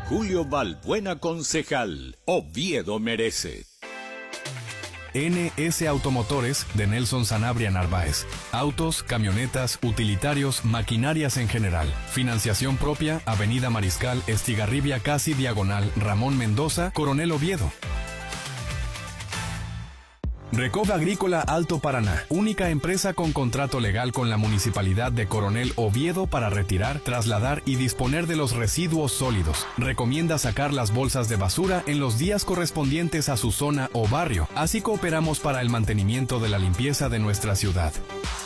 Julio Balbuena, concejal. Oviedo merece. NS Automotores de Nelson Sanabria Narváez. Autos, camionetas, utilitarios, maquinarias en general. Financiación propia, Avenida Mariscal, Estigarribia, casi diagonal, Ramón Mendoza, Coronel Oviedo. Recoba Agrícola Alto Paraná, única empresa con contrato legal con la Municipalidad de Coronel Oviedo para retirar, trasladar y disponer de los residuos sólidos. Recomienda sacar las bolsas de basura en los días correspondientes a su zona o barrio. Así cooperamos para el mantenimiento de la limpieza de nuestra ciudad.